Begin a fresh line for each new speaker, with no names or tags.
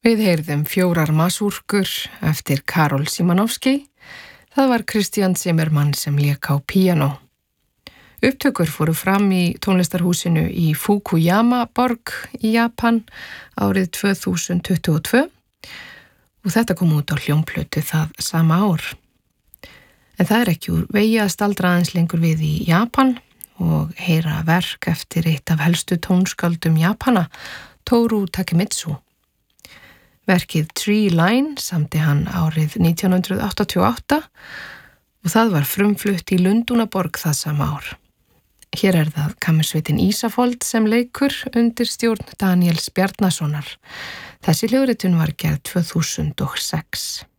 Við heyrðum 4 masúrkur eftir Karol Szymanowski. Það var Christian Zimmermann sem lék á píanó. Upptökur fóru fram í tónlistarhúsinu í Fukuyama borg í Japan árið 2022 og þetta kom út á hljómplötu það sama ár. En það ekki úr vegi að staldra aðeins lengur við í Japan og heyra verk eftir eitt af helstu tónskáldum Japana, Toru Takemitsu. Verkið Tree Line samdi hann árið 1988 og það var frumflutt í Lundúnaborg það sama ár. Hér það kammersveitin Ísafold sem leikur undir stjórn Daniels Bjarnasonar. Þessi hljóðritun var gerð 2006.